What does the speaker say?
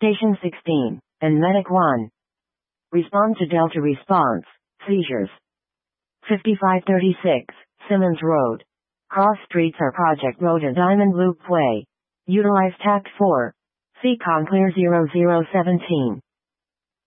Station 16, and Medic 1. Respond to Delta response. Seizures. 5536, Simmons Road. Cross streets are Project Road and Diamond Loop Way. Utilize Tact 4. CCON Clear 0017.